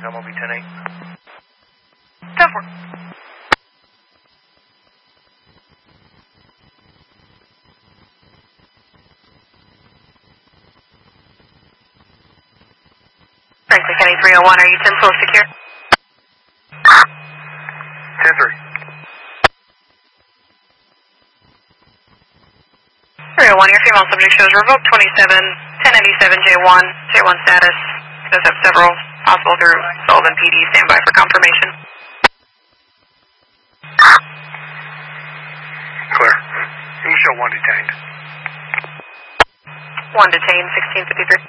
MOB 10-8. 10-4. Franklin County 301, are you 10-4 secure? 10-3. 301, your female subject shows revoked 27-1097 J1 status. Does have several possible through Sullivan PD. Stand by for confirmation. Clear. You show 1 detained. 1 detained, 1653.